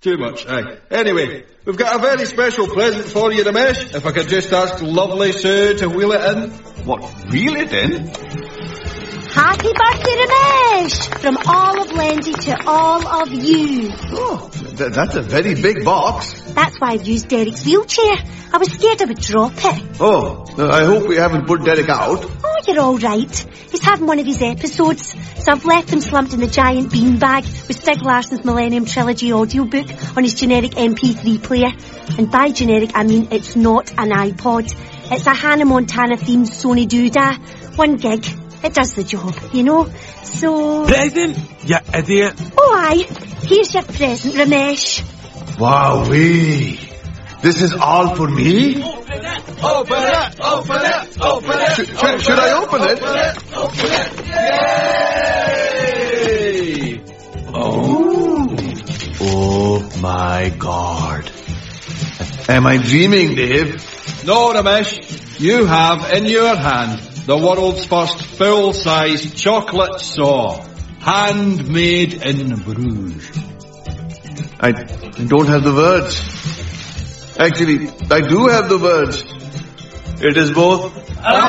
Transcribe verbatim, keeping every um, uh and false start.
Too much, aye. Anyway, we've got a very special present for you, Ramesh. If I could just ask lovely Sue to wheel it in. What, wheel it in? Happy birthday, Ramesh! From all of Lenzie to all of you. Oh, th- that's a very big box. That's why I've used Derek's wheelchair. I was scared I would drop it. Oh, I hope we haven't put Derek out. Oh, you're all right. He's having one of his episodes, so I've left him slumped in the giant beanbag with Stieg Larsson's Millennium Trilogy audiobook on his generic M P three player. And by generic, I mean it's not an iPod. It's a Hannah Montana-themed Sony Doodah. One gig. It does the job, you know. So... Present, you idiot. Oh, aye. Here's your present, Ramesh. Wowee. This is all for me? Open it! Open it! Open it! Open it! Should, should, should I open it? Open it! Open it! Yay! Oh. Oh my God. Am I dreaming, Dave? No, Ramesh. You have in your hand the world's first full-size chocolate saw. Handmade in Bruges. I don't have the words. Actually, I do have the words. It is both